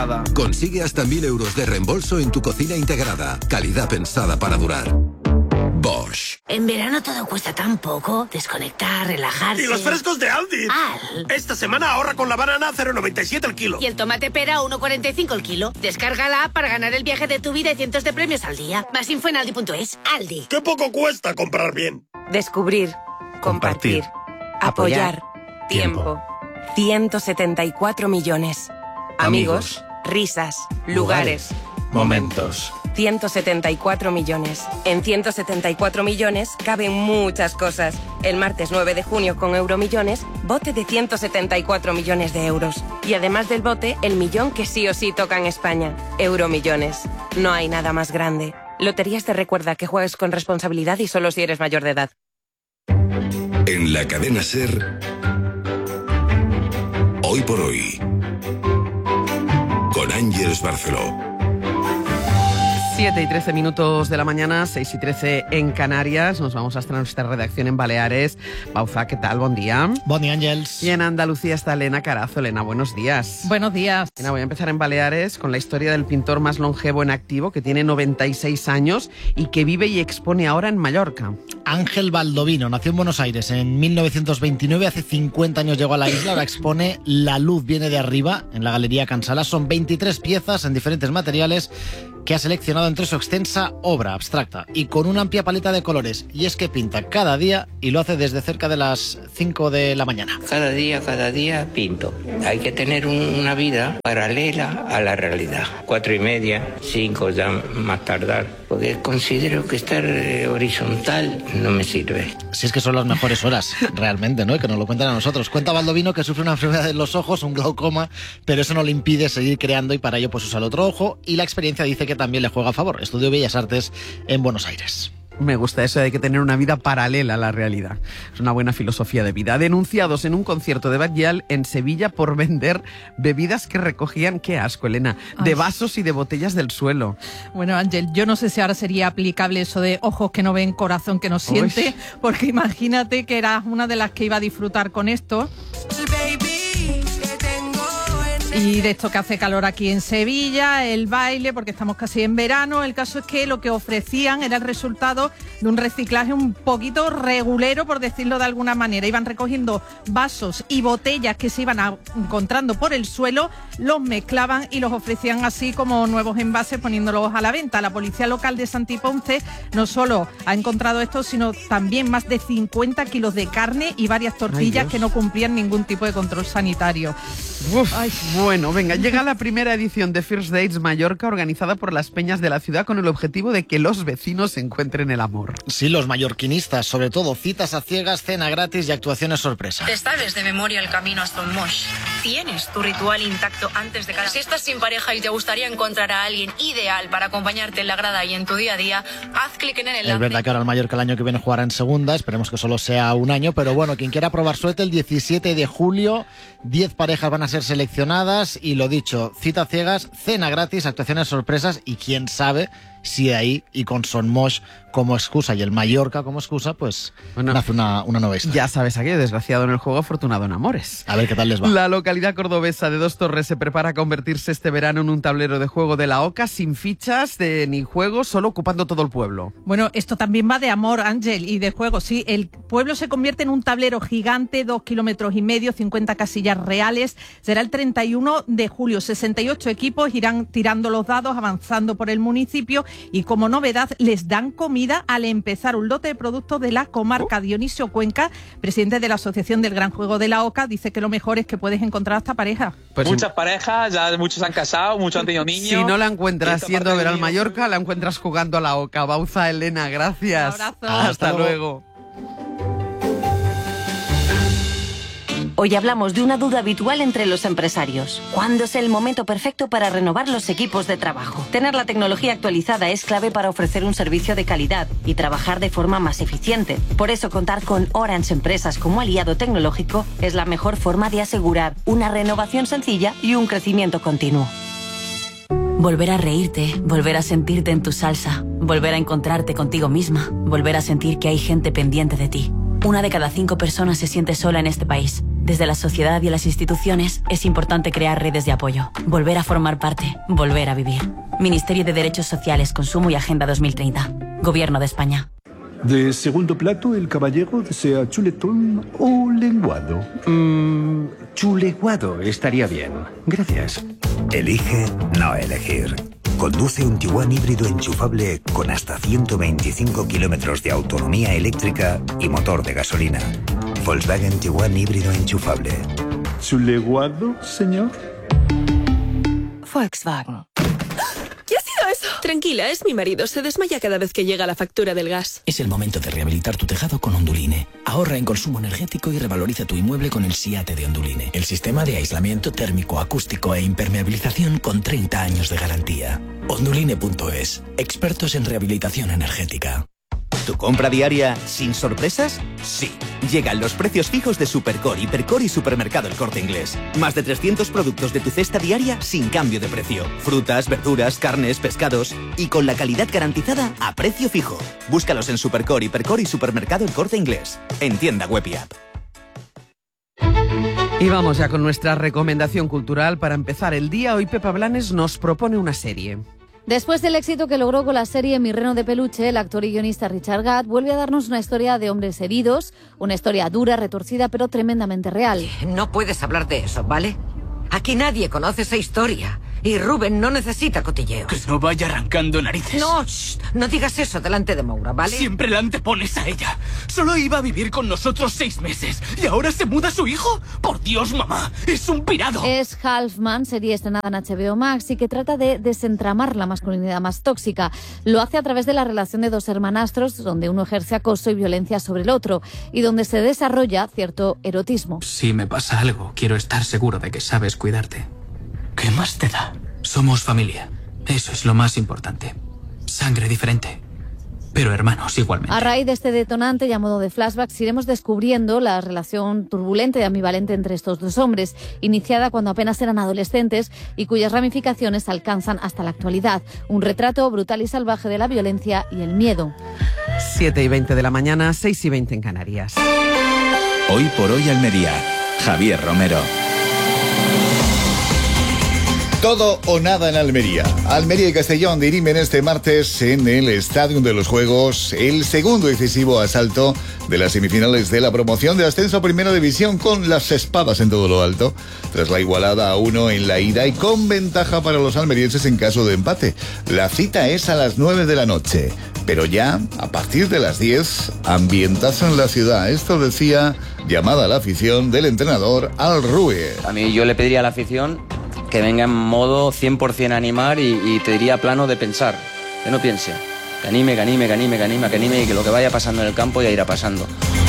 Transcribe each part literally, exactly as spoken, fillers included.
Consigue hasta mil euros de reembolso en tu cocina integrada. Calidad pensada para durar. Bosch. En verano todo cuesta tan poco. Desconectar, relajarse. ¡Y los frescos de Aldi! Al. Esta semana ahorra con la banana a cero coma noventa y siete el kilo. Y el tomate pera a uno coma cuarenta y cinco el kilo. Descarga la app para ganar el viaje de tu vida y cientos de premios al día. Más info en aldi punto es. Aldi. ¡Qué poco cuesta comprar bien! Descubrir. Compartir. Apoyar. Tiempo. ciento setenta y cuatro millones. Amigos. Risas. Lugares. Momentos. ciento setenta y cuatro millones. En ciento setenta y cuatro millones caben muchas cosas. El martes nueve de junio con Euromillones, bote de ciento setenta y cuatro millones de euros. Y además del bote, el millón que sí o sí toca en España. Euromillones. No hay nada más grande. Loterías te recuerda que juegues con responsabilidad y solo si eres mayor de edad. En la cadena SER, Hoy por Hoy, con Ángeles Barceló. siete y trece minutos de la mañana, seis y trece en Canarias. Nos vamos hasta nuestra redacción en Baleares. Bauza, ¿qué tal? Buen día. Buen día, Ángels. Y en Andalucía está Elena Carazo. Elena, buenos días. Buenos días. Elena, voy a empezar en Baleares con la historia del pintor más longevo en activo, que tiene noventa y seis años y que vive y expone ahora en Mallorca. Ángel Baldovino nació en Buenos Aires en mil novecientos veintinueve. Hace cincuenta años llegó a la isla. Ahora expone La luz viene de arriba en la Galería Cansala. Son veintitrés piezas en diferentes materiales que ha seleccionado entre su extensa obra abstracta y con una amplia paleta de colores. Y es que pinta cada día y lo hace desde cerca de las cinco de la mañana. Cada día, cada día pinto. Hay que tener un, una vida paralela a la realidad. Cuatro y media, cinco ya más tardar. Porque considero que estar eh, horizontal no me sirve. Si es que son las mejores horas, realmente, ¿no? Y que nos lo cuentan a nosotros. Cuenta Baldovino que sufre una enfermedad en los ojos, un glaucoma, pero eso no le impide seguir creando y para ello pues usa el otro ojo y la experiencia dice que también le juega a favor. Estudió Bellas Artes en Buenos Aires. Me gusta eso de que tener una vida paralela a la realidad. Es una buena filosofía de vida. Denunciados en un concierto de Batllal en Sevilla por vender bebidas que recogían, qué asco, Elena, de vasos y de botellas del suelo. Bueno, Ángel, yo no sé si ahora sería aplicable eso de ojos que no ven, corazón que no siente, Uy. Porque imagínate que eras una de las que iba a disfrutar con esto. Y de esto que hace calor aquí en Sevilla, el baile, porque estamos casi en verano. El caso es que lo que ofrecían era el resultado de un reciclaje un poquito regulero, por decirlo de alguna manera. Iban recogiendo vasos y botellas que se iban a, encontrando por el suelo, los mezclaban y los ofrecían así como nuevos envases, poniéndolos a la venta. La policía local de Santiponce no solo ha encontrado esto, sino también más de cincuenta kilos de carne y varias tortillas que no cumplían ningún tipo de control sanitario. Uf, Ay. Bueno, venga, llega la primera edición de First Dates Mallorca, organizada por las peñas de la ciudad con el objetivo de que los vecinos encuentren el amor. Sí, los mallorquinistas, sobre todo citas a ciegas, cena gratis y actuaciones sorpresa. Te sabes de memoria el camino hasta un mosh. Tienes tu ritual intacto antes de cada... Si estás sin pareja y te gustaría encontrar a alguien ideal para acompañarte en la grada y en tu día a día, haz clic en el enlace. Es verdad que ahora el Mallorca el año que viene jugará en segunda, esperemos que solo sea un año, pero bueno, quien quiera probar suerte, el diecisiete de julio, diez parejas van a ser seleccionadas y lo dicho, cita ciegas, cena gratis, actuaciones sorpresas y quién sabe si de ahí y con Son Moix como excusa y el Mallorca como excusa, pues bueno, nace una, una nueva historia. Ya sabes aquello, desgraciado en el juego, afortunado en amores. A ver qué tal les va. La localidad cordobesa de Dos Torres se prepara a convertirse este verano en un tablero de juego de la OCA sin fichas de ni juegos, solo ocupando todo el pueblo. Bueno, esto también va de amor, Ángel, y de juego. Sí, el pueblo se convierte en un tablero gigante, dos kilómetros y medio, cincuenta casillas reales. Será el treinta y uno de julio. sesenta y ocho equipos irán tirando los dados, avanzando por el municipio y como novedad les dan comida al empezar un lote de productos de la comarca. Oh. Dionisio Cuenca, presidente de la Asociación del Gran Juego de la OCA, dice que lo mejor es que puedes encontrar a esta pareja. Pues muchas sí. parejas, ya muchos se han casado, muchos han tenido niños. Si no la encuentras yendo a ver al Mallorca, la encuentras jugando a la OCA. Bauza, Elena, gracias. Un abrazo. Hasta, Hasta luego. Hoy hablamos de una duda habitual entre los empresarios. ¿Cuándo es el momento perfecto para renovar los equipos de trabajo? Tener la tecnología actualizada es clave para ofrecer un servicio de calidad y trabajar de forma más eficiente. Por eso, contar con Orange Empresas como aliado tecnológico es la mejor forma de asegurar una renovación sencilla y un crecimiento continuo. Volver a reírte, volver a sentirte en tu salsa, volver a encontrarte contigo misma, volver a sentir que hay gente pendiente de ti. Una de cada cinco personas se siente sola en este país. Desde la sociedad y las instituciones es importante crear redes de apoyo, volver a formar parte, volver a vivir. Ministerio de Derechos Sociales, Consumo y Agenda dos mil treinta. Gobierno de España. De segundo plato, el caballero desea chuletón o lenguado. Mmm, chuleguado estaría bien. Gracias. Elige no elegir. Conduce un Tiguan híbrido enchufable con hasta ciento veinticinco kilómetros de autonomía eléctrica y motor de gasolina. Volkswagen Tiguan híbrido enchufable. ¿Chuleguado, señor? Volkswagen. ¿Qué ha sido eso? Tranquila, es mi marido. Se desmaya cada vez que llega la factura del gas. Es el momento de rehabilitar tu tejado con Onduline. Ahorra en consumo energético y revaloriza tu inmueble con el SIATE de Onduline. El sistema de aislamiento térmico, acústico e impermeabilización con treinta años de garantía. Onduline punto es. Expertos en rehabilitación energética. ¿Tu compra diaria sin sorpresas? Sí. Llegan los precios fijos de Supercore, Hipercore y Supermercado El Corte Inglés. Más de trescientos productos de tu cesta diaria sin cambio de precio. Frutas, verduras, carnes, pescados y con la calidad garantizada a precio fijo. Búscalos en Supercore, Hipercore y Supermercado El Corte Inglés. En tienda web y app. Y vamos ya con nuestra recomendación cultural. Para empezar el día, hoy Pepa Blanes nos propone una serie. Después del éxito que logró con la serie Mi reno de peluche, el actor y guionista Richard Gadd vuelve a darnos una historia de hombres heridos, una historia dura, retorcida, pero tremendamente real. No puedes hablar de eso, ¿vale? Aquí nadie conoce esa historia. Y Rubén no necesita cotilleos. Que no vaya arrancando narices. No, shh, no digas eso delante de Moura, ¿vale? Siempre la antepones a ella. Solo iba a vivir con nosotros seis meses. ¿Y ahora se muda su hijo? Por Dios, mamá, es un pirado. Es Halfman, serie estrenada en H B O Max y que trata de desentramar la masculinidad más tóxica. Lo hace a través de la relación de dos hermanastros, donde uno ejerce acoso y violencia sobre el otro, y donde se desarrolla cierto erotismo. Si me pasa algo, quiero estar seguro de que sabes cuidarte. ¿Qué más te da? Somos familia. Eso es lo más importante. Sangre diferente, pero hermanos igualmente. A raíz de este detonante y a modo de flashbacks iremos descubriendo la relación turbulenta y ambivalente entre estos dos hombres, iniciada cuando apenas eran adolescentes y cuyas ramificaciones alcanzan hasta la actualidad. Un retrato brutal y salvaje de la violencia y el miedo. siete y veinte de la mañana, seis y veinte en Canarias. Hoy por hoy Almería. Javier Romero. Todo o nada en Almería. Almería y Castellón dirimen este martes en el Estadio de los Juegos el segundo decisivo asalto de las semifinales de la promoción de ascenso a Primera División con las espadas en todo lo alto, tras la igualada a uno en la ida y con ventaja para los almerienses en caso de empate. La cita es a las nueve de la noche, pero ya a partir de las diez, ambientazo en la ciudad. Esto decía, llamada a la afición, del entrenador Al Rue. A mí yo le pediría a la afición que venga en modo cien por ciento a animar y, y te diría plano de pensar, que no piense, que anime, que anime, que anime, que anime, que anime y que lo que vaya pasando en el campo ya irá pasando.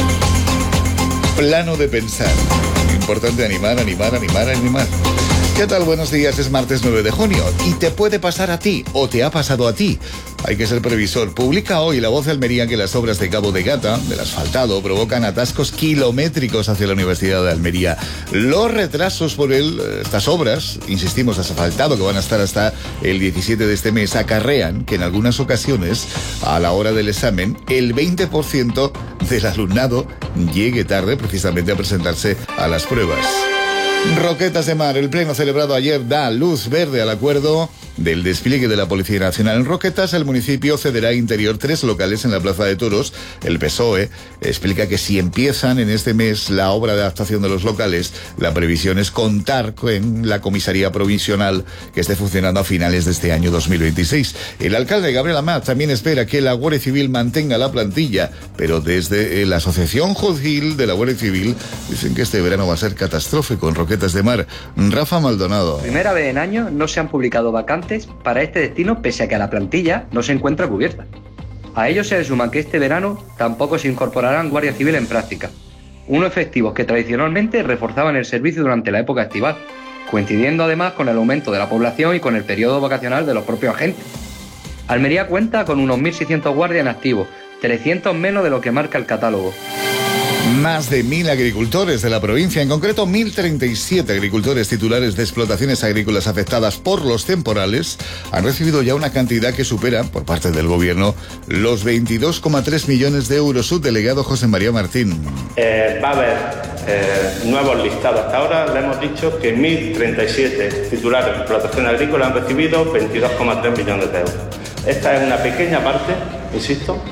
Plano de pensar. Importante animar, animar, animar, animar. ¿Qué tal? Buenos días, es martes nueve de junio y te puede pasar a ti o te ha pasado a ti. Hay que ser previsor. Publica hoy La Voz de Almería que las obras de Cabo de Gata, del asfaltado, provocan atascos kilométricos hacia la Universidad de Almería. Los retrasos por el, estas obras, insistimos, asfaltado, que van a estar hasta el diecisiete de este mes, acarrean que en algunas ocasiones, a la hora del examen, el veinte por ciento del alumnado llegue tarde precisamente a presentarse a las pruebas. Roquetas de Mar, el pleno celebrado ayer da luz verde al acuerdo del despliegue de la Policía Nacional en Roquetas. El municipio cederá a Interior tres locales en la Plaza de Toros. El P S O E explica que si empiezan en este mes la obra de adaptación de los locales, la previsión es contar con la comisaría provisional que esté funcionando a finales de este año dos mil veintiséis. El alcalde Gabriel Amat también espera que la Guardia Civil mantenga la plantilla, pero desde la Asociación Judicial de la Guardia Civil dicen que este verano va a ser catastrófico en Roquetas de Mar. Rafa Maldonado. Primera vez en años no se han publicado vacantes para este destino, pese a que la plantilla no se encuentra cubierta. A ello se le suma que este verano tampoco se incorporarán Guardia Civil en práctica, unos efectivos que tradicionalmente reforzaban el servicio durante la época estival, coincidiendo además con el aumento de la población y con el periodo vacacional de los propios agentes. Almería cuenta con unos mil seiscientos guardias en activo, trescientos menos de lo que marca el catálogo. Más de mil agricultores de la provincia, en concreto mil treinta y siete agricultores titulares de explotaciones agrícolas afectadas por los temporales, han recibido ya una cantidad que supera, por parte del gobierno, los veintidós coma tres millones de euros. Subdelegado José María Martín. Eh, va a haber eh, nuevos listados. Hasta ahora le hemos dicho que mil treinta y siete titulares de explotaciones agrícolas han recibido veintidós coma tres millones de euros. Esta es una pequeña parte, insisto,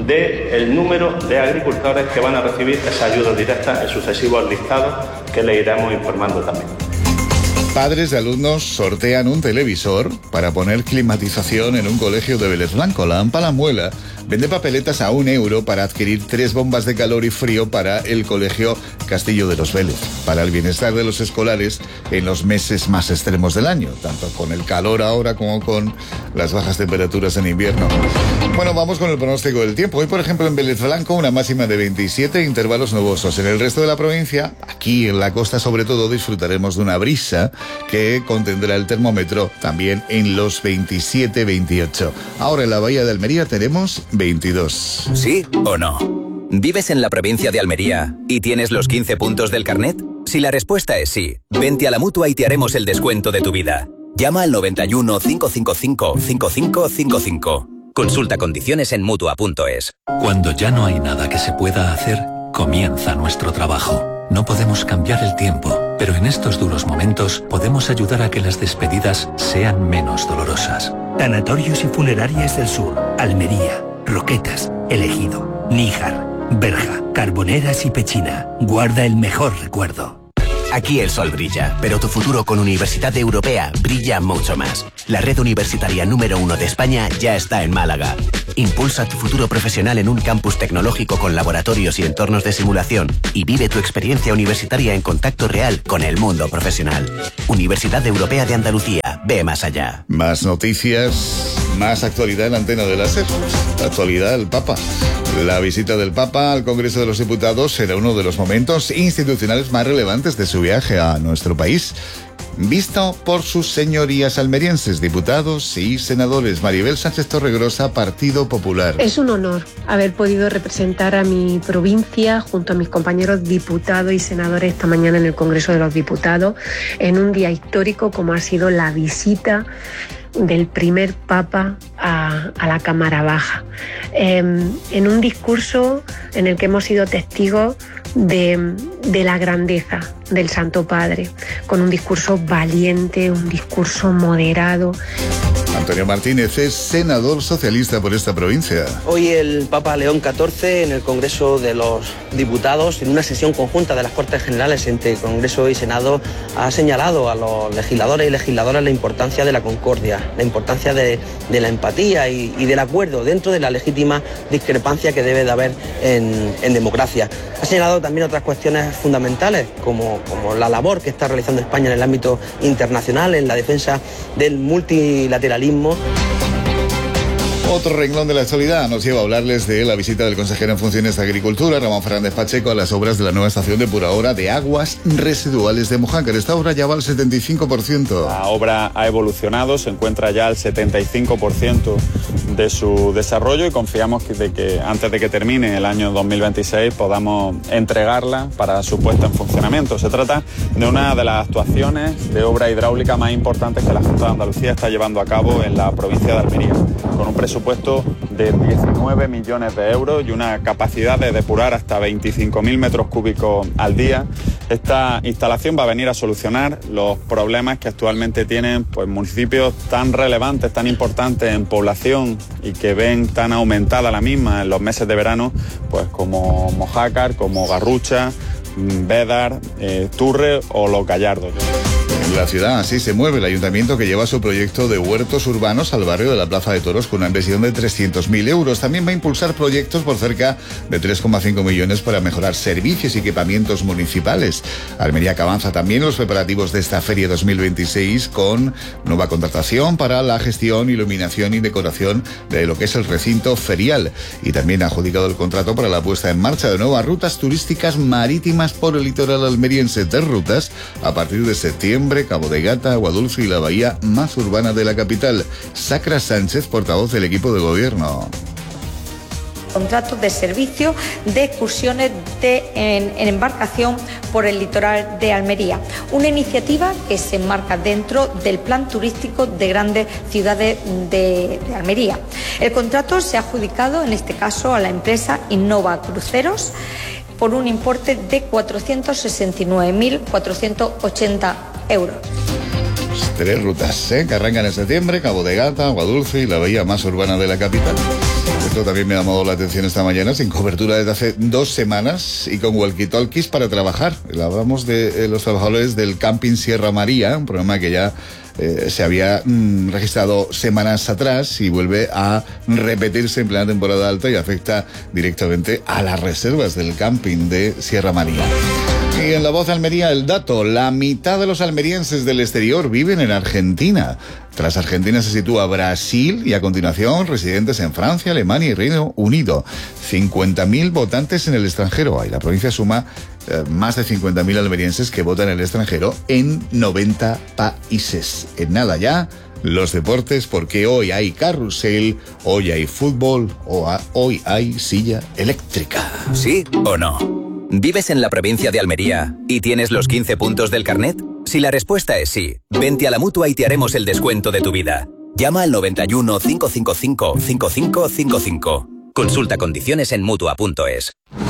del número de agricultores que van a recibir esa ayuda directa en sucesivos listados que le iremos informando también. Padres de alumnos sortean un televisor para poner climatización en un colegio de Vélez Blanco. La AMPA La Muela vende papeletas a un euro para adquirir tres bombas de calor y frío para el colegio Castillo de los Vélez, para el bienestar de los escolares en los meses más extremos del año, tanto con el calor ahora como con las bajas temperaturas en invierno. Bueno, vamos con el pronóstico del tiempo. Hoy, por ejemplo, en Vélez Blanco, una máxima de veintisiete, intervalos nubosos. En el resto de la provincia, aquí en la costa sobre todo, disfrutaremos de una brisa que contendrá el termómetro también en los veintisiete veintiocho. Ahora en la Bahía de Almería tenemos veintidós. ¿Sí o no? ¿Vives en la provincia de Almería y tienes los quince puntos del carnet? Si la respuesta es sí, vente a la Mutua y te haremos el descuento de tu vida. Llama al noventa y uno, cincuenta y cinco, cincuenta y cinco cincuenta y cinco. Consulta condiciones en mutua punto es. Cuando ya no hay nada que se pueda hacer, comienza nuestro trabajo. No podemos cambiar el tiempo, pero en estos duros momentos podemos ayudar a que las despedidas sean menos dolorosas. Tanatorios y Funerarias del Sur, Almería, Roquetas, El Ejido, Níjar, Berja, Carboneras y Pechina. Guarda el mejor recuerdo. Aquí el sol brilla, pero tu futuro con Universidad Europea brilla mucho más. La red universitaria número uno de España ya está en Málaga. Impulsa tu futuro profesional en un campus tecnológico con laboratorios y entornos de simulación y vive tu experiencia universitaria en contacto real con el mundo profesional. Universidad Europea de Andalucía, ve más allá. Más noticias, más actualidad en la antena de la SER. La actualidad del Papa. La visita del Papa al Congreso de los Diputados será uno de los momentos institucionales más relevantes de su viaje a nuestro país, visto por sus señorías almerienses, diputados y senadores. Maribel Sánchez Torregrosa, Partido Popular. Es un honor haber podido representar a mi provincia junto a mis compañeros diputados y senadores esta mañana en el Congreso de los Diputados, en un día histórico como ha sido la visita del primer Papa a, a la Cámara Baja, eh, en un discurso en el que hemos sido testigos de, de la grandeza del Santo Padre, con un discurso valiente, un discurso moderado. Antonio Martínez es senador socialista por esta provincia. Hoy el Papa León catorce en el Congreso de los Diputados, en una sesión conjunta de las Cortes Generales entre Congreso y Senado, ha señalado a los legisladores y legisladoras la importancia de la concordia, la importancia de, de la empatía y, y del acuerdo dentro de la legítima discrepancia que debe de haber en, en democracia. Ha señalado también otras cuestiones fundamentales, como, como la labor que está realizando España en el ámbito internacional, en la defensa del multilateralismo. Otro renglón de la actualidad nos lleva a hablarles de la visita del consejero en funciones de Agricultura, Ramón Fernández Pacheco, a las obras de la nueva estación depuradora de aguas residuales de Mojácar. Esta obra ya va al setenta y cinco por ciento. La obra ha evolucionado, se encuentra ya al setenta y cinco por ciento de su desarrollo y confiamos que, de que antes de que termine el año dos mil veintiséis podamos entregarla para su puesta en funcionamiento. Se trata de una de las actuaciones de obra hidráulica más importantes que la Junta de Andalucía está llevando a cabo en la provincia de Almería, con un presupuesto de diecinueve millones de euros y una capacidad de depurar hasta veinticinco mil metros cúbicos al día. Esta instalación va a venir a solucionar los problemas que actualmente tienen pues, municipios tan relevantes, tan importantes en población y que ven tan aumentada la misma en los meses de verano, pues como Mojácar, como Garrucha, Bédar, eh, Turre o Los Gallardos. En la ciudad así se mueve el ayuntamiento, que lleva su proyecto de huertos urbanos al barrio de la Plaza de Toros con una inversión de trescientos mil euros. También va a impulsar proyectos por cerca de tres coma cinco millones para mejorar servicios y equipamientos municipales. Almería que avanza también los preparativos de esta Feria dos mil veintiséis con nueva contratación para la gestión, iluminación y decoración de lo que es el recinto ferial. Y también ha adjudicado el contrato para la puesta en marcha de nuevas rutas turísticas marítimas por el litoral almeriense. Tres rutas a partir de septiembre: Cabo de Gata, Aguadulce y la bahía más urbana de la capital. Sacra Sánchez, portavoz del equipo de gobierno. contratos de servicio de excursiones de, en, en embarcación por el litoral de Almería. Una iniciativa que se enmarca dentro del plan turístico de grandes ciudades de, de Almería. El contrato se ha adjudicado, en este caso, a la empresa Innova Cruceros por un importe de cuatrocientos sesenta y nueve mil cuatrocientos ochenta euros. Tres rutas, ¿eh? Que arrancan en septiembre: Cabo de Gata, Agua Dulce y la bahía más urbana de la capital. Esto también me ha llamado la atención esta mañana, sin cobertura desde hace dos semanas y con walkie-talkies para trabajar. Hablamos de eh, los trabajadores del camping Sierra María, un programa que ya eh, se había mm, registrado semanas atrás y vuelve a repetirse en plena temporada alta y afecta directamente a las reservas del camping de Sierra María. Y en La Voz de Almería el dato: la mitad de los almerienses del exterior viven en Argentina. Tras Argentina se sitúa Brasil y a continuación residentes en Francia, Alemania y Reino Unido. cincuenta mil votantes en el extranjero. Y la provincia suma eh, más de cincuenta mil almerienses que votan en el extranjero en noventa países. En nada ya, los deportes, porque hoy hay carrusel, hoy hay fútbol, o a, hoy hay silla eléctrica. ¿Sí o no? ¿Vives en la provincia de Almería y tienes los quince puntos del carnet? Si la respuesta es sí, vente a la Mutua y te haremos el descuento de tu vida. Llama al noventa y uno, cinco cinco cinco, cinco cinco cinco cinco. Consulta condiciones en Mutua punto es.